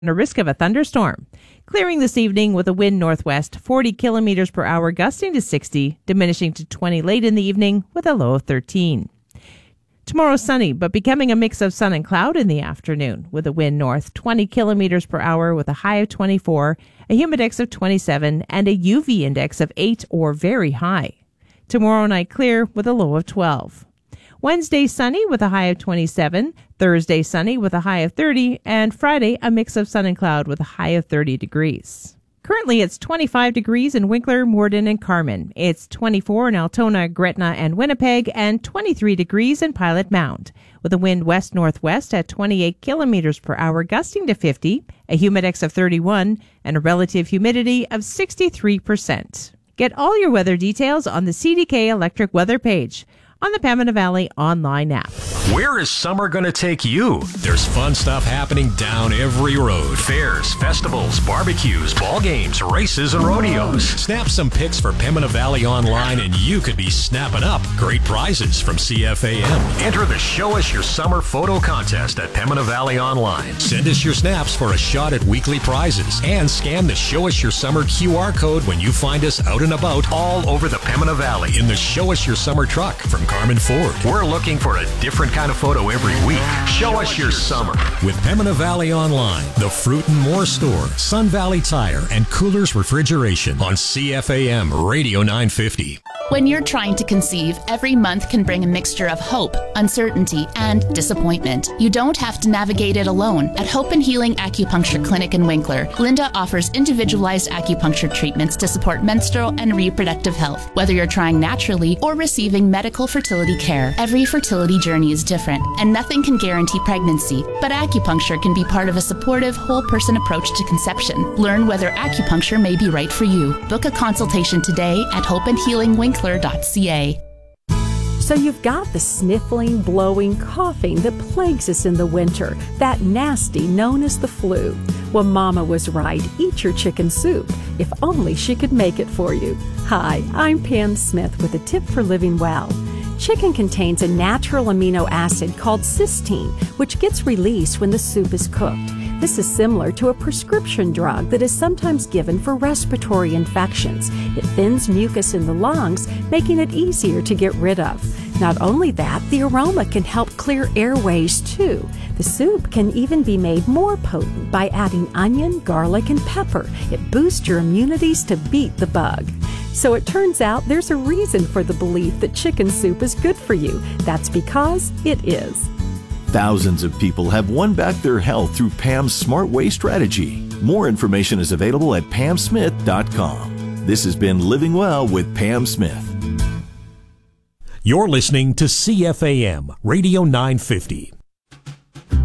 and a risk of a thunderstorm. Clearing this evening with a wind northwest 40 kilometers per hour gusting to 60, diminishing to 20 late in the evening with a low of 13. Tomorrow sunny, but becoming a mix of sun and cloud in the afternoon with a wind north 20 kilometers per hour with a high of 24, a humidex of 27, and a UV index of 8 or very high. Tomorrow night clear with a low of 12. Wednesday sunny with a high of 27, Thursday sunny with a high of 30, and Friday a mix of sun and cloud with a high of 30 degrees. Currently it's 25 degrees in Winkler, Morden, and Carman. It's 24 in Altona, Gretna, and Winnipeg, and 23 degrees in Pilot Mound. With a wind west-northwest at 28 kilometers per hour gusting to 50, a humidex of 31, and a relative humidity of 63%. Get all your weather details on the CDK Electric Weather page on the Pembina Valley online app. Where is summer going to take you? There's fun stuff happening down every road. Fairs, festivals, barbecues, ball games, races, and rodeos. Snap some pics for Pembina Valley Online and you could be snapping up great prizes from CFAM. Enter the Show Us Your Summer photo contest at Pembina Valley Online. Send us your snaps for a shot at weekly prizes and scan the Show Us Your Summer QR code when you find us out and about all over the Pembina Valley in the Show Us Your Summer truck from Carmen Ford. We're looking for a different kind of photo every week. Show us your summer. With Pembina Valley Online, the Fruit and More Store, Sun Valley Tire, and Coolers Refrigeration on CFAM Radio 950. When you're trying to conceive, every month can bring a mixture of hope, uncertainty, and disappointment. You don't have to navigate it alone. At Hope and Healing Acupuncture Clinic in Winkler, Linda offers individualized acupuncture treatments to support menstrual and reproductive health, whether you're trying naturally or receiving medical fertility care. Every fertility journey is different, and nothing can guarantee pregnancy, but acupuncture can be part of a supportive, whole-person approach to conception. Learn whether acupuncture may be right for you. Book a consultation today at hopeandhealingwinkler.ca. So you've got the sniffling, blowing, coughing that plagues us in the winter, that nasty known as the flu. Well, Mama was right. Eat your chicken soup. If only she could make it for you. Hi, I'm Pam Smith with a tip for living well. Chicken contains a natural amino acid called cysteine, which gets released when the soup is cooked. This is similar to a prescription drug that is sometimes given for respiratory infections. It thins mucus in the lungs, making it easier to get rid of. Not only that, the aroma can help clear airways too. The soup can even be made more potent by adding onion, garlic, and pepper. It boosts your immunities to beat the bug. So it turns out there's a reason for the belief that chicken soup is good for you. That's because it is. Thousands of people have won back their health through Pam's Smart Way strategy. More information is available at pamsmith.com. This has been Living Well with Pam Smith. You're listening to CFAM Radio 950.